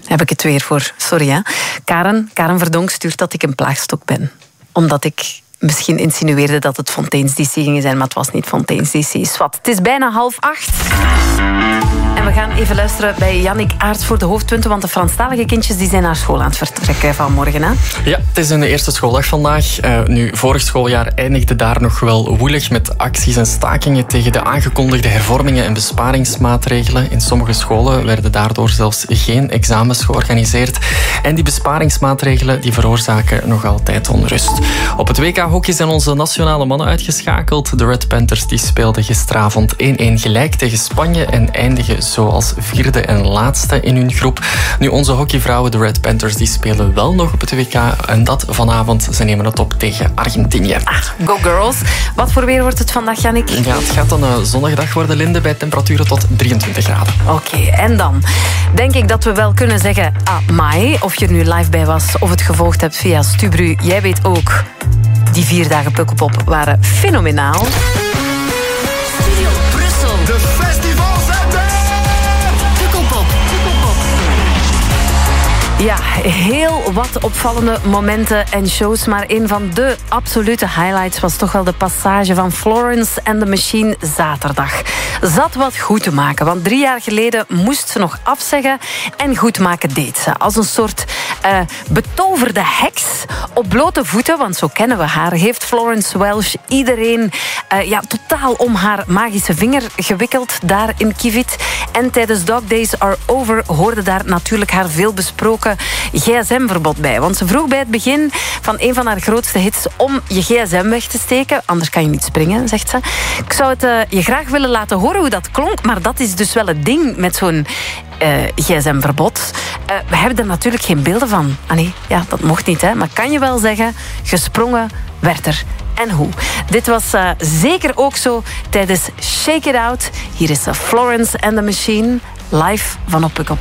heb ik het weer voor. Sorry, hè. Karen Verdonk stuurt dat ik een plaagstok ben. Omdat ik misschien insinueerde dat het Fontaine's DC ging zijn, maar het was niet Fontaine's DC. Swat. Het is bijna 7:30. En we gaan even luisteren bij Yannick Aerts voor de hoofdpunten, want de Franstalige kindjes die zijn naar school aan het vertrekken vanmorgen. Hè? Ja, het is hun eerste schooldag vandaag. Nu, vorig schooljaar eindigde daar nog wel woelig met acties en stakingen tegen de aangekondigde hervormingen en besparingsmaatregelen. In sommige scholen werden daardoor zelfs geen examens georganiseerd. En die besparingsmaatregelen die veroorzaken nog altijd onrust. Op het WK hockey zijn onze nationale mannen uitgeschakeld. De Red Panthers die speelden gisteravond 1-1 gelijk tegen Spanje en eindigen zo als vierde en laatste in hun groep. Nu, onze hockeyvrouwen, de Red Panthers, die spelen wel nog op het WK en dat vanavond. Ze nemen het op tegen Argentinië. Go girls. Wat voor weer wordt het vandaag, Yannick? Ja, het gaat een zonnige dag worden, Linde, bij temperaturen tot 23 graden. Oké, en dan denk ik dat we wel kunnen zeggen amai, of je er nu live bij was of het gevolgd hebt via Stubru. Jij weet ook, die 4 dagen Pukkelpop waren fenomenaal. Studio Brussel. De festivals zijn er! Pukkelpop. Ja, heel wat opvallende momenten en shows. Maar een van de absolute highlights was toch wel de passage van Florence and the Machine zaterdag. Zat wat goed te maken, want 3 jaar geleden moest ze nog afzeggen en goed maken deed ze. Als een soort betoverde heks op blote voeten, want zo kennen we haar, heeft Florence Welch iedereen totaal om haar magische vinger gewikkeld daar in Kivit. En tijdens Dog Days Are Over hoorde daar natuurlijk haar veelbesproken gsm-verbod bij. Want ze vroeg bij het begin van een van haar grootste hits om je gsm weg te steken. Anders kan je niet springen, zegt ze. Ik zou het je graag willen laten horen hoe dat klonk, maar dat is dus wel het ding met zo'n gsm-verbod. We hebben er natuurlijk geen beelden van. Dat mocht niet, hè. Maar kan je wel zeggen, gesprongen werd er. En hoe? Dit was zeker ook zo tijdens Shake It Out. Hier is Florence and the Machine, live van op Pukkelpop.